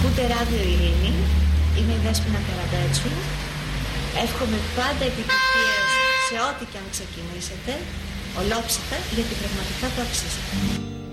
Ακούτε ράδιο Ειρήνη, είμαι η Δέσποινα Καραμπέτσου. Εύχομαι πάντα επιτυχίες σε ό,τι και αν ξεκινήσετε, ολόψυχα, γιατί πραγματικά το αξίζετε.